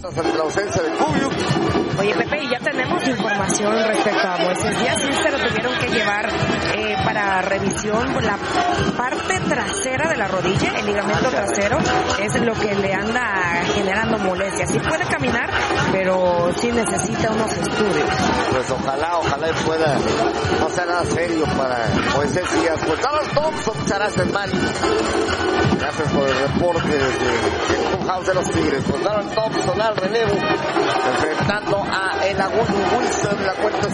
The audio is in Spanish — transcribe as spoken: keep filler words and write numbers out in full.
Ante la ausencia de Cubiuk. Oye, Pepe, y ya tenemos información respecto a Moisés Díaz. Sí, se lo tuvieron que llevar eh, para revisión. La parte trasera de la rodilla, el ligamento trasero, es lo que le anda generando molestias. Sí puede caminar, pero sí necesita unos estudios. Pues ojalá, ojalá pueda, no sea nada serio para Moisés Díaz. Pues Donald Thompson, Charas del Mari. Gracias por el reporte desde el clubhouse de los Tigres. Pues Donald Thompson al relevo, enfrentando a el Agudo Wilson, la cuenta